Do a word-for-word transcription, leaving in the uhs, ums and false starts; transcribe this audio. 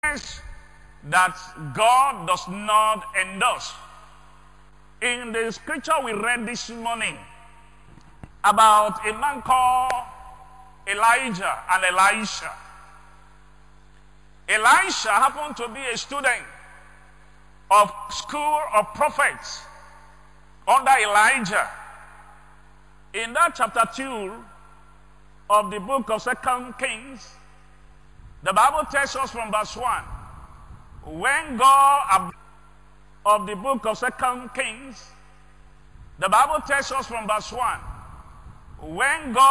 that God does not endorse. In the scripture we read this morning about a man called Elijah and Elisha. Elisha happened to be a student of school of prophets under Elijah. In that chapter two of the book of Second Kings, the Bible tells us from verse one, when God, of the book of Second Kings, the Bible tells us from verse one, when God